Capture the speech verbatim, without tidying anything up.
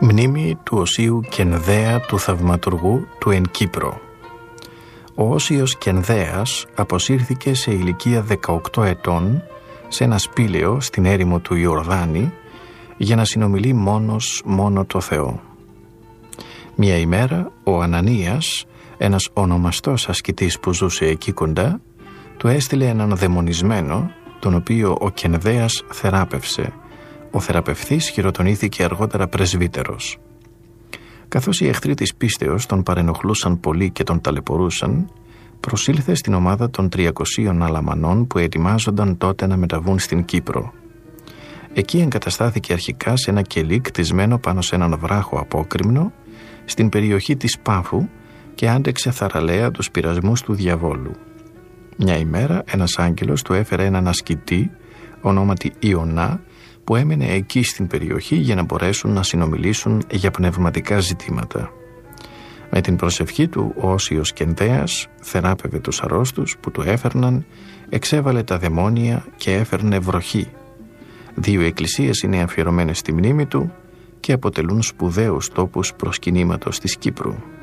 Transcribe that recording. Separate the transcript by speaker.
Speaker 1: Μνήμη του Οσίου Κενδαία του Θαυματουργού του εν Κύπρο. Ο Όσιος Κενδέας αποσύρθηκε σε ηλικία δεκαοκτώ ετών σε ένα σπήλαιο στην έρημο του Ιορδάνη για να συνομιλεί μόνος μόνο το Θεό. Μια ημέρα ο Ανανίας, ένας ονομαστός ασκητής που ζούσε εκεί κοντά, του έστειλε έναν δαιμονισμένο, τον οποίο ο Κενδέας θεράπευσε. Ο θεραπευθής χειροτονήθηκε αργότερα πρεσβύτερος. Καθώς οι εχθροί της πίστεως τον παρενοχλούσαν πολύ και τον ταλαιπωρούσαν, προσήλθε στην ομάδα των τριακοσίων αλαμανών που ετοιμάζονταν τότε να μεταβούν στην Κύπρο. Εκεί εγκαταστάθηκε αρχικά σε ένα κελί κτισμένο πάνω σε έναν βράχο απόκρημνο στην περιοχή της Πάφου και άντεξε θαραλέα τους πειρασμούς του διαβόλου. Μια ημέρα ένας άγγελος του έφερε έναν ασκητή ονόματι Ιωνά, που έμενε εκεί στην περιοχή για να μπορέσουν να συνομιλήσουν για πνευματικά ζητήματα. Με την προσευχή του ο Όσιος Κενδέας θεράπευε τους αρρώστους που του έφερναν, εξέβαλε τα δαιμόνια και έφερνε βροχή. Δύο εκκλησίες είναι αφιερωμένες στη μνήμη του και αποτελούν σπουδαίους τόπους προσκυνήματος της Κύπρου.